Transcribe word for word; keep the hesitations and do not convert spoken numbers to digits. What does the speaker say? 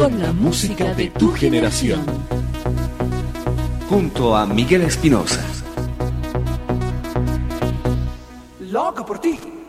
con la música de tu generación. Junto a Miguel Espinosa. Loco por ti.